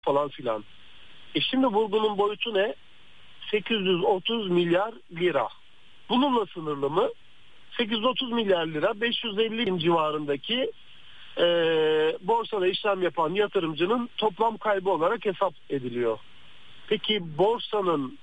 falan filan. Şimdi vurgunun boyutu ne? 830 milyar lira. Bununla sınırlı mı? 830 milyar lira 550 bin civarındaki borsada işlem yapan yatırımcının toplam kaybı olarak hesap ediliyor. Peki borsanın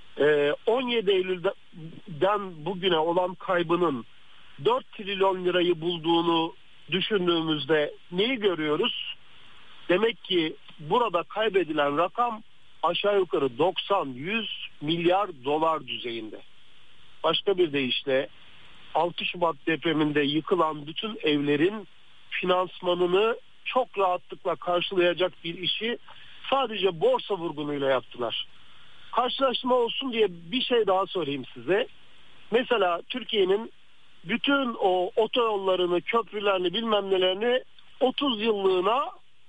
17 Eylül'den bugüne olan kaybının 4 trilyon lirayı bulduğunu düşündüğümüzde neyi görüyoruz? Demek ki burada kaybedilen rakam aşağı yukarı 90-100 milyar dolar düzeyinde. Başka bir deyişle 6 Şubat depreminde yıkılan bütün evlerin finansmanını çok rahatlıkla karşılayacak bir işi sadece borsa vurgunuyla yaptılar. Karşılaşma olsun diye bir şey daha söyleyeyim size. Mesela Türkiye'nin bütün o otoyollarını, köprülerini, bilmem nelerini 30 yıllığına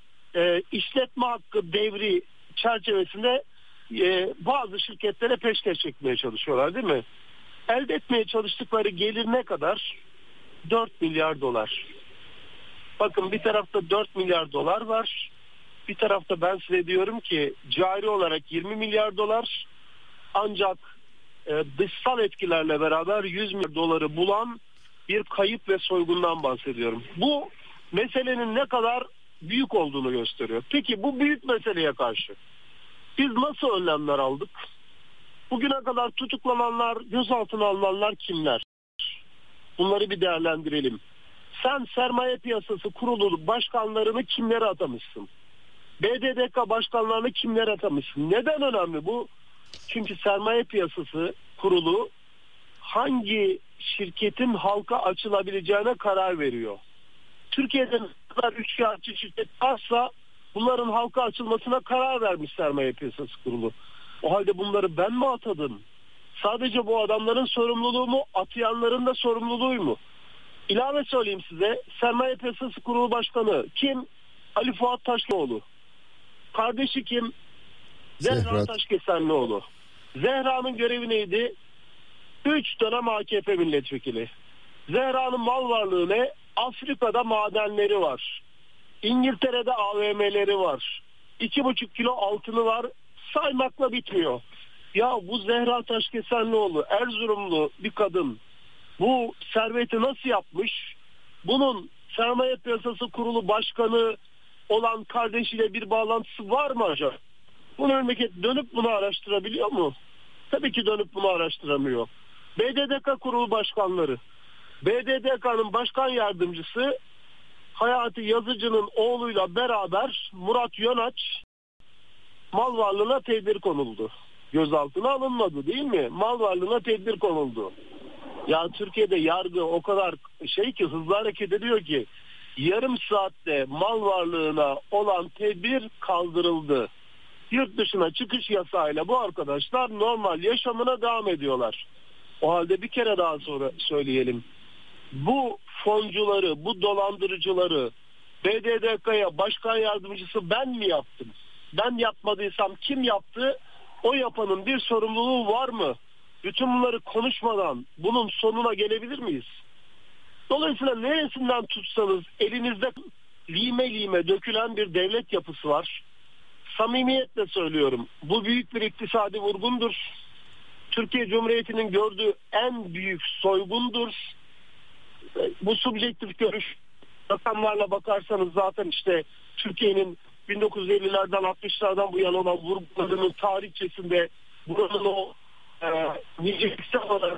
işletme hakkı devri çerçevesinde bazı şirketlere peşkeş çekmeye çalışıyorlar, değil mi? Elde etmeye çalıştıkları gelir ne kadar? 4 milyar dolar. Bakın bir tarafta 4 milyar dolar var. Bir tarafta ben size diyorum ki cari olarak 20 milyar dolar, ancak dışsal etkilerle beraber 100 milyar doları bulan bir kayıp ve soygundan bahsediyorum. Bu meselenin ne kadar büyük olduğunu gösteriyor. Peki bu büyük meseleye karşı biz nasıl önlemler aldık? Bugüne kadar tutuklananlar, gözaltına alınanlar kimler? Bunları bir değerlendirelim. Sen Sermaye Piyasası Kurulu başkanlarını kimlere atamışsın? BDDK başkanlarını kimlere atamışsın? Neden önemli bu? Çünkü Sermaye Piyasası Kurulu hangi şirketin halka açılabileceğine karar veriyor. Türkiye'de ne kadar üçkağıtçı şirket varsa bunların halka açılmasına karar vermiş Sermaye Piyasası Kurulu. O halde bunları ben mi atadım? Sadece bu adamların sorumluluğu mu? Atayanların da sorumluluğu mu? İlave söyleyeyim size. Sermaye Piyasası Kurulu Başkanı kim? Ali Fuat Taşkenoğlu. Kardeşi kim? Zehra Taşkesenlioğlu. Zehra'nın görevi neydi? 3 dönem AKP milletvekili. Zehra'nın mal varlığı ne? Afrika'da madenleri var. İngiltere'de AVM'leri var. 2,5 kilo altını var. Saymakla bitmiyor. Ya bu Zehra Taşkesenlioğlu, Erzurumlu bir kadın, bu serveti nasıl yapmış? Bunun Sermaye Piyasası Kurulu Başkanı olan kardeşiyle bir bağlantısı var mı acaba? Bu memleket dönüp bunu araştırabiliyor mu? Tabii ki dönüp bunu araştıramıyor. BDDK Kurulu Başkanları. BDDK'nın başkan yardımcısı Hayati Yazıcı'nın oğluyla beraber Murat Yönaç mal varlığına tedbir konuldu. Gözaltına alınmadı, değil mi? Mal varlığına tedbir konuldu. Ya Türkiye'de yargı o kadar ki hızlı hareket ediyor ki yarım saatte mal varlığına olan tedbir kaldırıldı. Yurt dışına çıkış yasağıyla bu arkadaşlar normal yaşamına devam ediyorlar. O halde bir kere daha sonra söyleyelim. Bu foncuları, bu dolandırıcıları BDDK'ya başkan yardımcısı ben mi yaptım? Ben yapmadıysam kim yaptı? O yapanın bir sorumluluğu var mı? Bütün bunları konuşmadan bunun sonuna gelebilir miyiz? Dolayısıyla neresinden tutsanız elinizde lime lime dökülen bir devlet yapısı var. Samimiyetle söylüyorum. Bu büyük bir iktisadi vurgundur. Türkiye Cumhuriyeti'nin gördüğü en büyük soygundur. Bu subjektif görüş, rakamlarla bakarsanız zaten işte Türkiye'nin 1950'lerden 60'lardan bu yana olan vurgunlarının tarihçesinde buranın o niteliksel olarak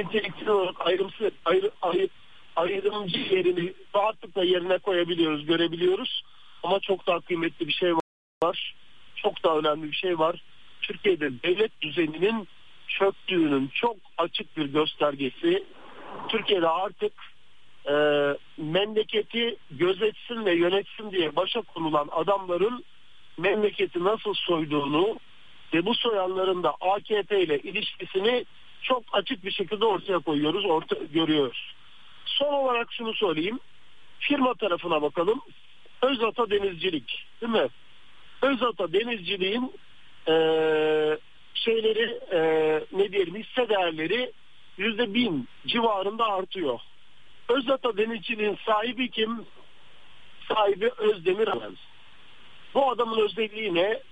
ayrımcı yerini rahatlıkla yerine koyabiliyoruz, görebiliyoruz. Ama çok daha kıymetli bir şey var. Çok daha önemli bir şey var. Türkiye'de devlet düzeninin çöktüğünün çok açık bir göstergesi. Türkiye'de artık memleketi gözetsin ve yönetsin diye başa konulan adamların memleketi nasıl soyduğunu ve bu soyanların da AKP ile ilişkisini çok açık bir şekilde ortaya koyuyoruz, görüyoruz. Son olarak şunu söyleyeyim. Firma tarafına bakalım. Özata Denizcilik, değil mi? Özata Denizciliğin hisse değerleri %1000 civarında artıyor. Özata Denizciliğin sahibi kim? Sahibi Özdemir Alan. Bu adamın özelliği ne?